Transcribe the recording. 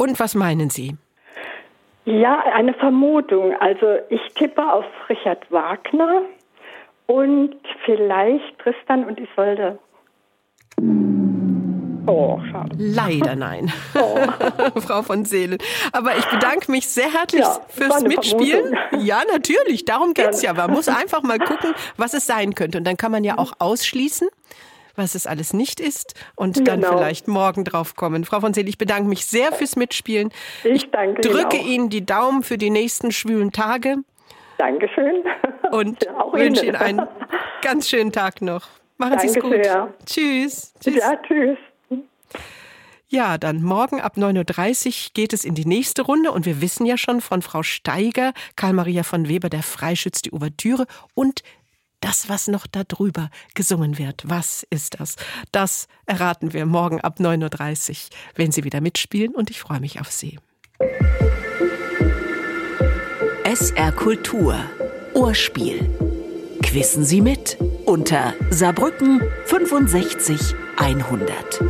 Und was meinen Sie? Ja, eine Vermutung. Also ich tippe auf Richard Wagner und vielleicht Tristan und Isolde. Oh, schade. Leider nein, Frau von Seelen. Aber ich bedanke mich sehr herzlich fürs Mitspielen. Ja, natürlich, darum geht's ja. Man muss einfach mal gucken, was es sein könnte. Und dann kann man ja auch ausschließen, was es alles nicht ist und dann vielleicht morgen drauf kommen. Frau von Seelen, ich bedanke mich sehr fürs Mitspielen. Ich danke drücke Ihnen auch. Ihnen die Daumen für die nächsten schwülen Tage. Dankeschön. Und wünsche Ihnen einen ganz schönen Tag noch. Machen Sie es gut. Sehr. Tschüss. Ja, tschüss. Ja, dann morgen ab 9.30 Uhr geht es in die nächste Runde und wir wissen ja schon von Frau Steiger, Karl Maria von Weber, der Freischütz, die Ouvertüre und das, was noch da drüber gesungen wird. Was ist das? Das erraten wir morgen ab 9.30 Uhr, wenn Sie wieder mitspielen und ich freue mich auf Sie. SR Kultur Ohrspiel. Quissen Sie mit unter Saarbrücken 65 100.